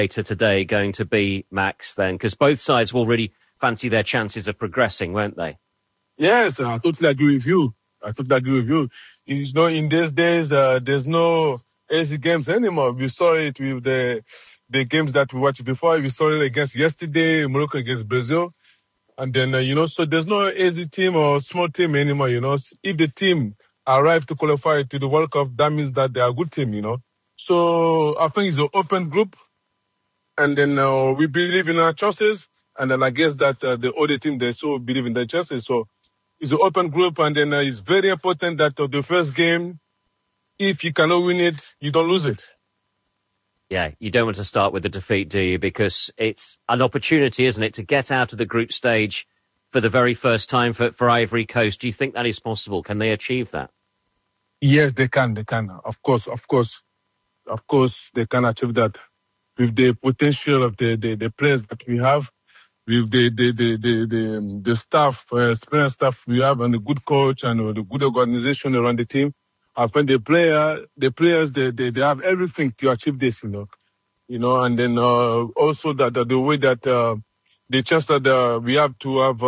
later today going to be, Max, then? Because both sides will really fancy their chances of progressing, won't they? Yes, I totally agree with you. You know, in these days, there's no easy games anymore. We saw it with the games that we watched before. We saw it against yesterday, Morocco against Brazil. And then, so there's no easy team or small team anymore, If the team arrive to qualify to the World Cup, that means that they are a good team, So I think it's an open group. And then we believe in our chances. And then I guess that the other team, they so believe in their chances. So it's an open group. And then it's very important that the first game, if you cannot win it, you don't lose it. Yeah, you don't want to start with a defeat, do you? Because it's an opportunity, isn't it, to get out of the group stage for the very first time for Ivory Coast. Do you think that is possible? Can they achieve that? Yes, they can. Of course, they can achieve that with the potential of the players that we have, with the staff, experienced staff we have, and the good coach and the good organization around the team. I think the players, they have everything to achieve this, and then also that the way that the chance that we have to have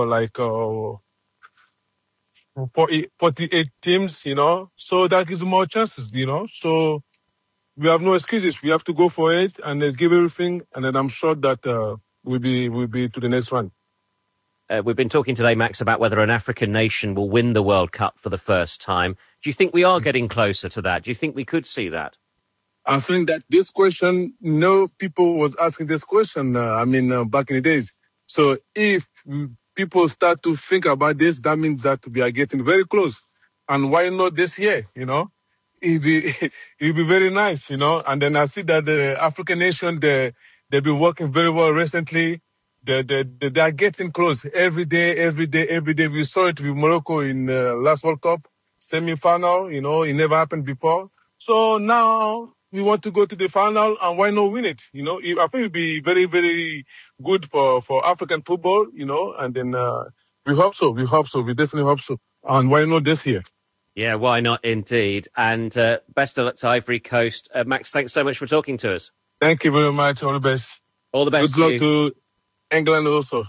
48 teams, so that gives more chances, So we have no excuses. We have to go for it and give everything, and then I'm sure that we'll be to the next one. We've been talking today, Max, about whether an African nation will win the World Cup for the first time. Do you think we are getting closer to that? Do you think we could see that? I think that this question, people was asking this question, back in the days. So if people start to think about this, that means that we are getting very close. And why not this year, It'll be very nice, And then I see that the African nation, they've been working very well recently. They are getting close every day. We saw it with Morocco in last World Cup semi-final. It never happened before. So now we want to go to the final, and why not win it? I think it will be very, very good for African football. And then we hope so. We definitely hope so. And why not this year? Yeah, why not indeed? And best of luck to Ivory Coast. Max, thanks so much for talking to us. Thank you very much. All the best. All the best. Good luck to England also.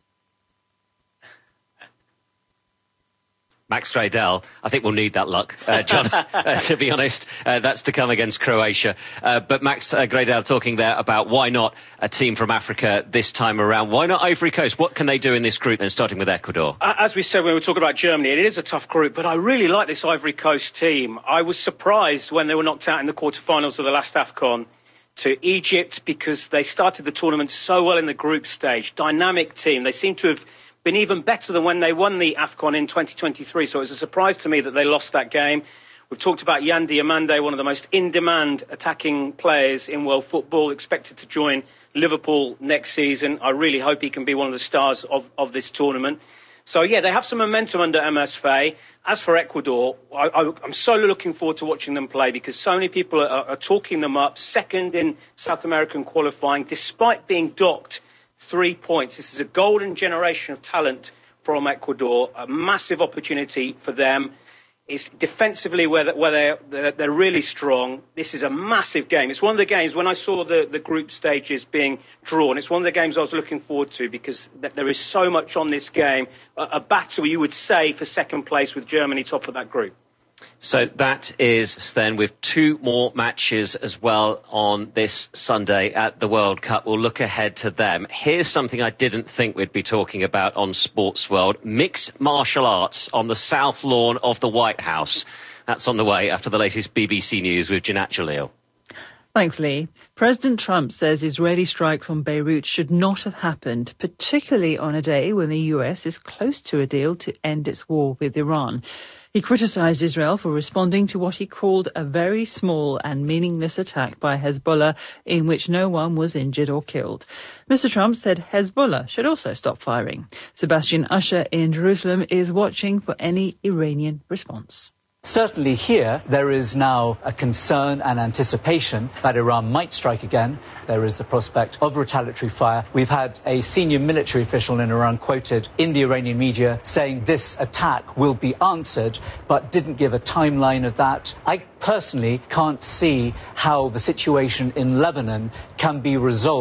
Max Gradel, I think we'll need that luck, John, to be honest. That's to come against Croatia. But Max Gradel talking there about why not a team from Africa this time around. Why not Ivory Coast? What can they do in this group then, starting with Ecuador? As we said when we were talking about Germany, it is a tough group, but I really like this Ivory Coast team. I was surprised when they were knocked out in the quarterfinals of the last AFCON to Egypt because they started the tournament so well in the group stage. Dynamic team. They seem to have been even better than when they won the AFCON in 2023. So it was a surprise to me that they lost that game. We've talked about Yan Diomande, one of the most in-demand attacking players in world football, expected to join Liverpool next season. I really hope he can be one of the stars of this tournament. So, yeah, they have some momentum under MS Faye. As for Ecuador, I'm so looking forward to watching them play because so many people are talking them up, second in South American qualifying, despite being docked 3 points. This is a golden generation of talent from Ecuador, a massive opportunity for them. It's defensively where they're really strong. This is a massive game. It's one of the games, when I saw the group stages being drawn, it's one of the games I was looking forward to because there is so much on this game. A battle, you would say, for second place with Germany top of that group. So that is then with two more matches as well on this Sunday at the World Cup. We'll look ahead to them. Here's something I didn't think we'd be talking about on Sports World. Mixed martial arts on the South Lawn of the White House. That's on the way after the latest BBC News with Jeanette Jalil. Thanks, Lee. President Trump says Israeli strikes on Beirut should not have happened, particularly on a day when the US is close to a deal to end its war with Iran. He criticised Israel for responding to what he called a very small and meaningless attack by Hezbollah in which no one was injured or killed. Mr. Trump said Hezbollah should also stop firing. Sebastian Usher in Jerusalem is watching for any Iranian response. Certainly here, there is now a concern and anticipation that Iran might strike again. There is the prospect of retaliatory fire. We've had a senior military official in Iran quoted in the Iranian media saying this attack will be answered, but didn't give a timeline of that. I personally can't see how the situation in Lebanon can be resolved.